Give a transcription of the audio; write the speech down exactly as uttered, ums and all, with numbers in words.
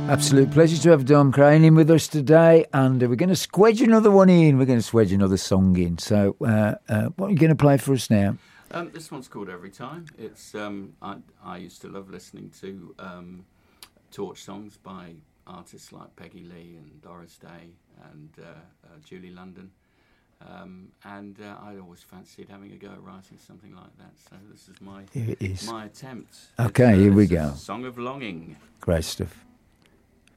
Absolute pleasure to have Dom Crane in with us today, and uh, we're going to squedge another one in. We're going to squedge another song in. So, uh, uh, what are you going to play for us now? Um, this one's called Every Time. It's um, I, I used to love listening to um, torch songs by artists like Peggy Lee and Doris Day and uh, uh, Julie London. Um, and uh, I always fancied having a go at writing something like that. So this is my Here it is. my attempt. Okay, it's, uh, here we it's go. Song of Longing. Great stuff.